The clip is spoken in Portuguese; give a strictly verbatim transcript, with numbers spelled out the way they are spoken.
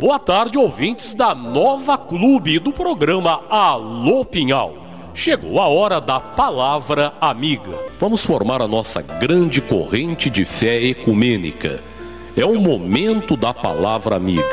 Boa tarde, ouvintes da Nova Clube do programa Alô Pinhal. Chegou a hora da palavra amiga. Vamos formar a nossa grande corrente de fé ecumênica. É o momento da palavra amiga.